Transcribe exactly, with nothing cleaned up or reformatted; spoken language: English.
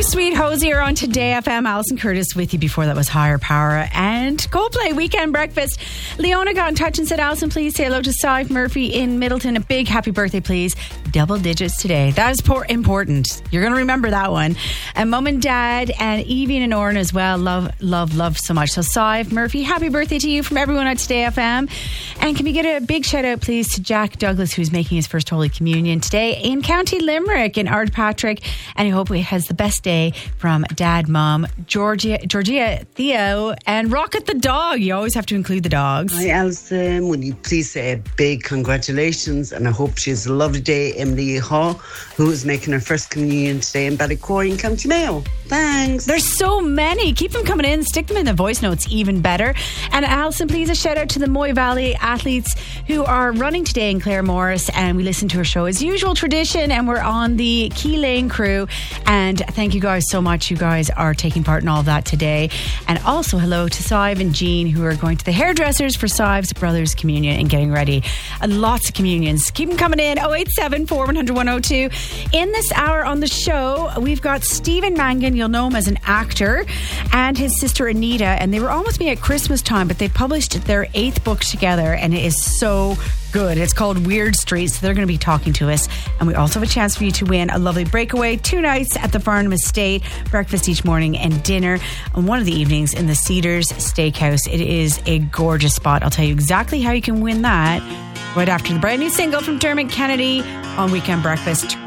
Sweet Hosier on Today F M. Alison Curtis with you. Before that was Higher Power and Coldplay Weekend Breakfast. Leona got in touch and said, Alison, please say hello to Sive Murphy in Middleton. A big happy birthday, please. Double digits today. That is por- important. You're going to remember that one. And Mum and Dad and Evie and Oren as well. Love, love, love so much. So Sive Murphy, happy birthday to you from everyone at Today F M. And can we get a big shout out, please, to Jack Douglas, who's making his first Holy Communion today in County Limerick in Ard Patrick. And I hope he has the best day from Dad, Mum, Georgia, Georgia, Theo, and Rocket the dog. You always have to include the dogs. Hi, Alison. Will you please say a big congratulations? And I hope she has a lovely day. Emily Hall, who is making her first communion today in Ballycorey in County Mayo. Thanks. There's so many. Keep them coming in. Stick them in the voice notes, even better. And Alison, please a shout out to the Moy Valley athletes who are running today in Clare Morris. And we listen to her show as usual, tradition. And we're on the Key Lane crew. And thank you guys so much. You guys are taking part in all of that today. And also hello to Sive and Jean, who are going to the hairdressers for Sive's brother's communion and getting ready. And lots of communions. Keep them coming in. oh eight seven, four one hundred, one oh two. In this hour on the show, we've got Stephen Mangan. You'll know him as an actor, and his sister Anita. And they were almost me at Christmas time, but they published their eighth book together, and it is so good. It's called Weird Street, so they're going to be talking to us. And we also have a chance for you to win a lovely breakaway, two nights at the Farnham Estate, breakfast each morning and dinner on one of the evenings in the Cedars Steakhouse. It is a gorgeous spot. I'll tell you exactly how you can win that right after the brand new single from Dermot Kennedy on Weekend Breakfast.